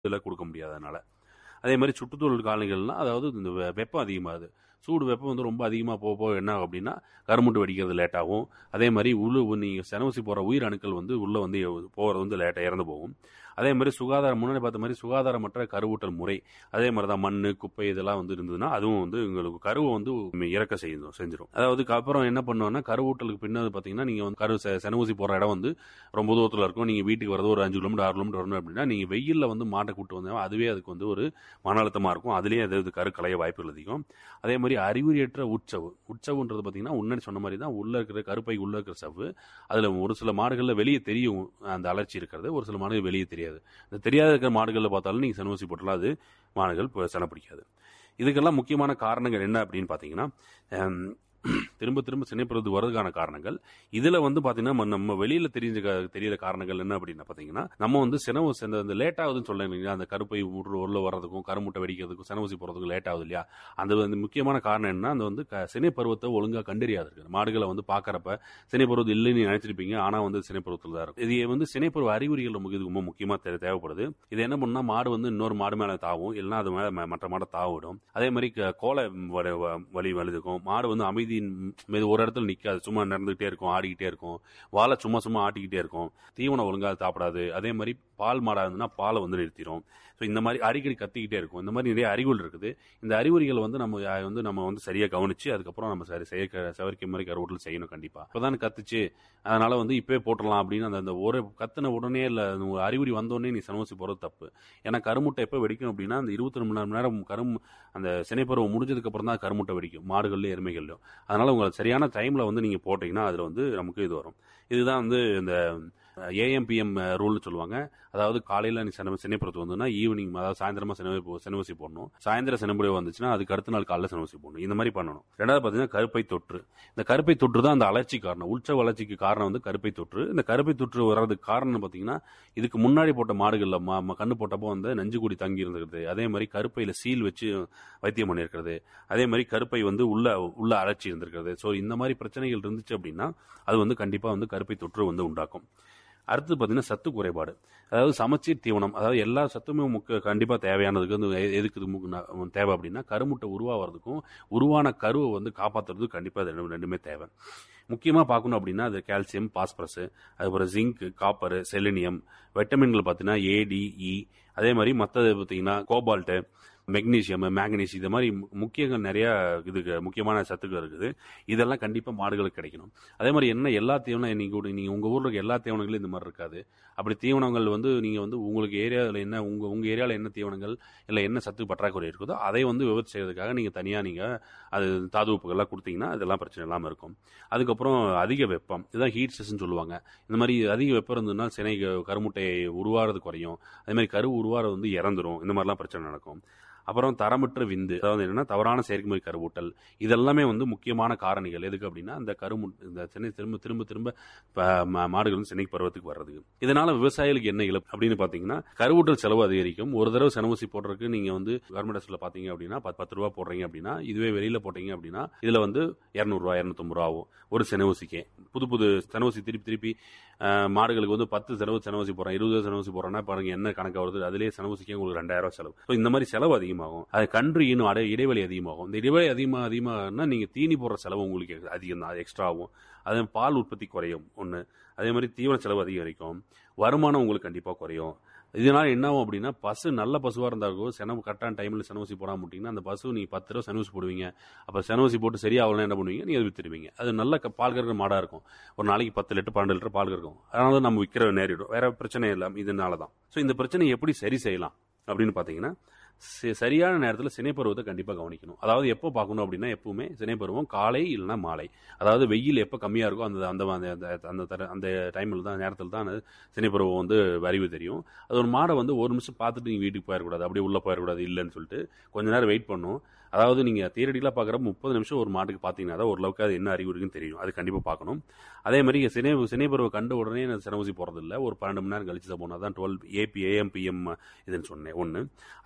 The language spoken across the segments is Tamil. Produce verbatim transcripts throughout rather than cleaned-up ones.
இதில் கொடுக்க முடியாதனால. அதே மாதிரி சுற்றுச்சூழல் காலநிலைகள்லாம் அதாவது இந்த வெ- வெப்பம் அதிகமாகுது. சூடு வெப்பம் வந்து ரொம்ப அதிகமாக போக போக என்ன ஆகும் அப்படின்னா கருமுட்டை வெடிக்கிறது லேட் ஆகும். அதே மாதிரி உள்ள நீங்கள் செனவசி போகிற உயிர் அணுக்கள் வந்து உள்ளே வந்து போகிறது வந்து லேட்டாக இறந்து போகும். அதே மாதிரி சுகாதாரம் முன்னாடி பார்த்த மாதிரி சுகாதாரமற்ற கருவூட்டல் முறை, அதே மாதிரி தான் மண் குப்பை இதெல்லாம் வந்து இருந்ததுன்னா அதுவும் வந்து உங்களுக்கு கருவை வந்து இறக்க செய்யும் செஞ்சிடும். அதாவது அப்புறம் என்ன பண்ணுவோம்னா கருவூட்டலுக்கு பின்னாடி பார்த்தீங்கன்னா நீங்கள் வந்து கரு செ- செனவூசி போகிற இடம் வந்து ரொம்ப தூரத்தில் இருக்கும். நீங்கள் வீட்டுக்கு வரது ஒரு அஞ்சு கிலோமீட்டர் ஆறு கிலோமீட்டர் வரணும் அப்படின்னா நீங்கள் வெயிலில் வந்து மாட்டை கூட்டு வந்தால் அதுவே அதுக்கு வந்து ஒரு மன அழுத்தமாக இருக்கும். அதுலேயே அது கரு களைய வாய்ப்புகள் அதிகம். அதே மாதிரி அறிகுறியற்ற உட்சவு உட்சவுன்றது பார்த்தீங்கன்னா முன்னாடி சொன்ன மாதிரி தான் உள்ள இருக்கிற கருப்பை உள்ள இருக்கிற சவ்வு. அதில் ஒரு சில மாடுகளில் வெளியே தெரியும் அந்த அலர்ச்சி இருக்கிறது, ஒரு சில மாடுகள் வெளியே தெரியாது. இந்த தெரியாத இருக்கிற மாடுகளில் பார்த்தாலும் நீங்கள் செனவூசி போட்டலாம் அது மாடுகள் இப்போ செனை பிடிக்காது. இதுக்கெல்லாம் முக்கியமான காரணங்கள் என்ன அப்படின்னு பார்த்தீங்கன்னா ஹம், திரும்ப திரும்ப சினைப்பிறகு வரதுக்கான காரணங்கள் இதில் வந்து பார்த்தீங்கன்னா நம்ம வெளியில் தெரிஞ்ச தெரியற காரணங்கள் என்ன அப்படின்னு பார்த்தீங்கன்னா நம்ம வந்து செனவு அந்த லேட் ஆகுதுன்னு சொல்ல இல்லைங்களா, அந்த கருப்பை உள்ள வர்றதுக்கும் கருமுட்டை வெடிக்கிறதுக்கும் செனவூசி போகிறதுக்கும் லேட் ஆகுது இல்லையா. அந்த வந்து முக்கியமான காரணம் என்ன, அந்த வந்து க- சினை பருவத்தை ஒழுங்காக கண்டறியாது இருக்கு. மாடுகளை வந்து பார்க்குறப்ப சினை பருவம் இல்லைன்னு நினைச்சிருப்பீங்க, ஆனால் வந்து சினை பருவத்தில் தான் இருக்கும். இது வந்து சினைப்பருவ அறிகுறிகள் நமக்கு இது ரொம்ப முக்கியமாக தேவைப்படுது. இது என்ன பண்ணா மாடு வந்து இன்னொரு மாடு மேலே தாவும், இல்லைன்னா அது மேலே மற்ற மாடை தாவிடும். அதே மாதிரி க- கோலை வ- வ- வலி வலுதுக்கும். மாடு வந்து அமைதியின் மீது ஒரு இடத்துல நிற்காது, சும்மா நடந்துகிட்டே இருக்கும், ஆடிக்கிட்டே இருக்கும், வாழை சும்மா சும்மா ஆட்டிக்கிட்டே இருக்கும், தீவனம் ஒழுங்காக சாப்பிடாது. அதே மாதிரி பால் மாடாக இருந்ததுன்னா பாலை வந்து நிறுத்திடும். ஸோ இந்த மாதிரி அடிக்கடி கத்திக்கிட்டே இருக்கும். இந்த மாதிரி நிறைய அறிகுறி இருக்குது. இந்த அறிகுறிகள் வந்து நம்ம அஹ், வந்து நம்ம வந்து சரியாக கவனிச்சு அதுக்கப்புறம் நம்ம சரி செய்ய சவரிக்கை மாதிரி கருவூட்டல் செய்யணும் கண்டிப்பாக. இப்போதான் கத்துச்சு அதனால வந்து இப்பவே போட்டுடலாம் அப்படின்னு அந்த அந்த ஒரு கத்துன உடனே இல்லை ஒரு அறிகுறி வந்தோடனே நீ சனவசி போகிறது தப்பு. ஏன்னா கருமுட்டை எப்போ வெடிக்கும் அப்படின்னா அந்த இருபத்தி ரெண்டு மணி நேரம் கரும் அந்த சினைப்பருவம் முடிஞ்சதுக்கு அப்புறம் தான் கருமுட்டை வெடிக்கும் மாடுகள்லையும் எருமைகள்லையும். அதனால உங்களுக்கு சரியான டைம்ல வந்து நீங்க போட்டீங்கன்னா அதுல வந்து நமக்கு இது வரும். இதுதான் வந்து இந்த ஏஎம்பிஎம் ரூல்னு சொல்லுவாங்க. அதாவது காலையில நீ சினை சினைப்புறத்து வந்ததுன்னா ஈவினிங் அதாவது சாயந்தரமா சினை சினவசி போடணும். சாயந்தரம் சினைப்புறவு வந்துச்சுன்னா அதுக்கு அடுத்த நாள் காலைல சினவசி போடணும். இந்த மாதிரி பண்ணணும். ரெண்டாவது பார்த்தீங்கன்னா கருப்பை தொற்று. இந்த கருப்பை தொற்று தான் அந்த அலர்ச்சி காரணம். உள்ச வளர்ச்சிக்கு காரணம் வந்து கருப்பை தொற்று. இந்த கருப்பை தொற்று வர்றதுக்கு காரணம் பார்த்தீங்கன்னா இதுக்கு முன்னாடி போட்ட மாடுகள்ல மா- மா- கண்ணு போட்டப்போ வந்து நெஞ்சுக்குடி தங்கி இருந்திருக்குது. அதே மாதிரி கருப்பையில சீல் வச்சு வைத்தியம் பண்ணியிருக்கிறது. அதே மாதிரி கருப்பை வந்து உள்ள உள்ள அலர்ச்சி இருந்திருக்கிறது. ஸோ இந்த மாதிரி பிரச்சனைகள் இருந்துச்சு அப்படின்னா அது வந்து கண்டிப்பா வந்து கருப்பை தொற்று வந்து உண்டாக்கும். அடுத்து பார்த்தீங்கன்னா சத்து குறைபாடு. அதாவது சமச்சீர் தீவனம், அதாவது எல்லா சத்துமே முக்கிய கண்டிப்பாக தேவையானதுக்கு வந்து எ- எதுக்கு இது முக்கு- ந- தேவை அப்படின்னா கருமுட்டை உருவாகிறதுக்கும் உருவான கருவை வந்து காப்பாற்றுறதுக்கு கண்டிப்பாக அது ரெண்டு- ரெண்டுமே தேவை. முக்கியமாக பார்க்கணும் அப்படின்னா அது கால்சியம் பாஸ்பரஸ், அதுக்கப்புறம் ஜிங்க் காப்பர் செலினியம், வைட்டமின்கள் பார்த்தீங்கன்னா ஏடிஇ, அதே மாதிரி மற்றது பார்த்தீங்கன்னா கோபால்ட்டு மெக்னீசியம் மேங்கனீஸ், இது மாதிரி மு- முக்கியங்கள் நிறைய இதுக்கு முக்கியமான சத்துக்கள் இருக்குது. இதெல்லாம் கண்டிப்பாக மாடுகளுக்கு கிடைக்கணும். அதே மாதிரி என்ன எல்லா தீவனம் நீங்கள் நீங்கள் உங்கள் ஊரில் இருக்க எல்லா தீவனங்களும் இந்த மாதிரி இருக்காது. அப்படி தீவனங்கள் வந்து நீங்கள் வந்து உங்களுக்கு ஏரியாவில் என்ன உங்கள் உங்கள் ஏரியாவில் என்ன தீவனங்கள் இல்லை என்ன சத்து பற்றாக்குறை இருக்குதோ அதை வந்து விவசாயம் செய்யறதுக்காக நீங்கள் தனியாக நீங்கள் அது தாது உப்புகள்லாம் கொடுத்தீங்கன்னா இதெல்லாம் பிரச்சனை இல்லாமல் இருக்கும். அதுக்கப்புறம் அதிக வெப்பம், இதுதான் ஹீட் ஸ்ட்ரெஸ்ன்னு சொல்லுவாங்க. இந்த மாதிரி அதிக வெப்பம் இருந்ததுன்னா சினை கருமுட்டை உருவாகிறது குறையும். அதே மாதிரி கரு உருவாகிறது வந்து இறந்துரும். இந்த மாதிரிலாம் பிரச்சனை நடக்கும். அப்புறம் தரமற்ற விந்து, அதாவது என்னன்னா தவறான செயற்கை கருவூட்டல், இதெல்லாமே வந்து முக்கியமான காரணிகள். எதுக்கு அப்படின்னா இந்த கருமு இந்த சினை திரும்ப திரும்ப திரும்ப ப- ம- மாடுகள் வந்து சினை பருவத்துக்கு வர்றதுக்கு. இதனால விவசாயிகளுக்கு என்ன இழப்பு அப்படின்னு பாத்தீங்கன்னா கருவூட்டல் செலவு அதிகரிக்கும். ஒரு தடவை செனவூசி போடுறதுக்கு நீங்க வந்து கவர்மெண்ட் பாத்தீங்க அப்படின்னா பத்து பத்து ரூபா போடுறீங்க அப்படின்னா இதுவே வெளியில போட்டீங்க அப்படின்னா இதுல வந்து இருநூறு ரூபாய் இருநூத்தி ஐம்பது ரூபா ஆகும் ஒரு செனவூசிக்கே. புது புது செனவூசி திருப்பி திருப்பி அஹ், மாடுகளுக்கு வந்து பத்து செலவு செனவூசி போடுறேன் இருபது செனவூசி போடுறேன்னா பாருங்க என்ன கணக்கு வருது. அதுலேயே செனவூசிக்கே உங்களுக்கு ரெண்டாயிரம் ரூபாய் செலவு. ஸோ இந்த மாதிரி செலவு அதிகமாகும். அது கன்று இன்னும் அடை இடைவெளி அதிகமாகும். இந்த இடைவெளி அதிகமாக அதிகமாகனா நீங்க தீனி போடுற செலவு உங்களுக்கு அதிகம் தான், அது எக்ஸ்ட்ரா ஆகும். அதே பால் உற்பத்தி குறையும் ஒன்று. அதே மாதிரி தீவன செலவு அதிகரிக்கும். வருமானம் உங்களுக்கு கண்டிப்பாக குறையும். இதனால என்ன ஆகும் அப்படின்னா பசு நல்ல பசுவாக இருந்தாலும் செனவு கரெக்டான டைமில் செனவூசி போடாமல் விட்டீங்கன்னா அந்த பசு நீங்கள் பத்து ரூபா செனவூசி போடுவீங்க. அப்போ செனவூசி போட்டு சரியாகலாம் என்ன பண்ணுவீங்க, நீங்கள் வித்துருவீங்க. அது நல்ல க- பால் கறக்கிற மாடாக இருக்கும். ஒரு நாளைக்கு பத்து லிட்டர் பன்னெண்டு லிட்டர் பால் கறக்கும். அதனால நம்ம விற்கிற நேரிடும். வேற பிரச்சனை இல்லை இதனால தான். ஸோ இந்த பிரச்சனையை எப்படி சரி செய்யலாம் அப்படின்னு பார்த்தீங்கன்னா சி- சரியான நேரத்தில் சினைப்பருவத்தை கண்டிப்பாக கவனிக்கணும். அதாவது எப்போ பார்க்கணும் அப்படின்னா எப்பவுமே சினைப்பருவம் காலை இல்லைன்னா மாலை. அதாவது வெயில் எப்போ கம்மியாக இருக்கோ அந்த அந்த அந்த அந்த- அந்த தர- அந்த டைமில் தான் நேரத்தில் தான் அந்த சினைப்பருவம் வந்து அறிவு தெரியும். அது ஒரு மாடை வந்து ஒரு நிமிஷம் பார்த்துட்டு நீங்கள் வீட்டுக்கு போயிடக்கூடாது, அப்படியே உள்ளே போயிடக்கூடாது இல்லைன்னு சொல்லிட்டு கொஞ்ச நேரம் வெயிட் பண்ணும். அதாவது நீங்கள் தியரட்டிக்கலாக பார்க்குறப்ப முப்பது நிமிஷம் ஒரு மாட்டுக்கு பார்த்தீங்கன்னா தான் ஓரளவுக்கு அது என்ன அறிவு இருக்குன்னு தெரியும். அது கண்டிப்பாக பார்க்கணும். அதே மாதிரி சினை சினைப்பருவம் கண்ட உடனே நான் சினவூசி போகிறது இல்லை, ஒரு பன்னெண்டு மணி நேரம் கழிச்சு தான் போனால் தான் டுவெல் ஏபி ஏஎம்பிஎம் இதுன்னு சொன்னேன் ஒன்று. அதே மாதிரி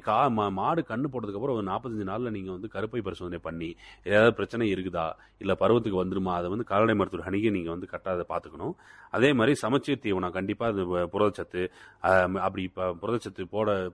கா மா மாடு கண்ணு போட்டதுக்கப்புறம் ஒரு நாற்பத்தஞ்சு நாளில் நீங்கள் வந்து கருப்பை பரிசோதனை பண்ணி ஏதாவது பிரச்சனை இருக்குதா இல்லை பருவத்துக்கு வந்துருமா அதை வந்து கால்நடை மருத்துவர் அணுகி நீங்கள் வந்து கரெக்டாக அதை பார்த்துக்கணும். அதே மாதிரி சமச்சீர் தீவனம் கண்டிப்பாக அது புரதச்சத்து அஹ், அப்படி இப்போ புரதச்சத்து போட